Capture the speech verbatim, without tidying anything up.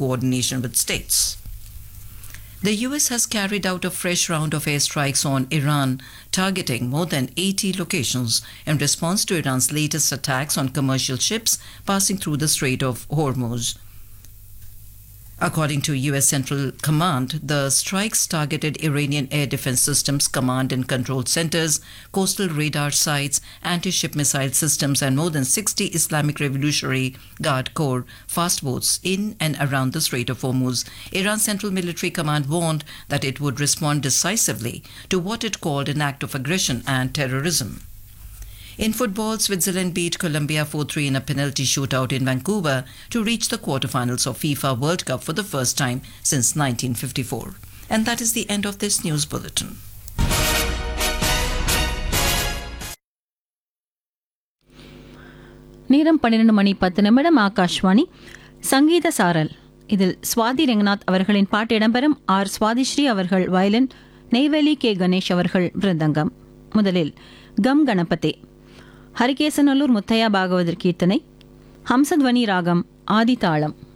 coordination with states. The U S has carried out a fresh round of airstrikes on Iran, targeting more than eighty locations in response to Iran's latest attacks on commercial ships passing through the Strait of Hormuz. According to U S Central Command, the strikes targeted Iranian air defense systems, command and control centers, coastal radar sites, anti-ship missile systems, and more than sixty Islamic Revolutionary Guard Corps fast boats in and around the Strait of Hormuz. Iran's Central Military Command warned that it would respond decisively to what it called an act of aggression and terrorism. In football, Switzerland beat Colombia four three in a penalty shootout in Vancouver to reach the quarterfinals of FIFA World Cup for the first time since nineteen fifty-four. And that is the end of this news bulletin. நேரம் பன்னிரண்டு மணி பத்து நிமிடம். ஆகாஷ்வாணி சங்கீத சாரல். இதில் சுவாதி ரெங்கநாத் அவர்களின் பாட்டு இடம்பெறும். ஆர் சுவாதிஸ்ரீ அவர்கள் வயலின், நெய்வேலி கே கணேஷ் அவர்கள் மிருதங்கம். முதலில் கம் கணபதே, ஹரிகேசநல்லூர் முத்தையா பாகவதர் கீர்த்தனை, ஹம்சத்வனி ராகம், ஆதி தாளம்.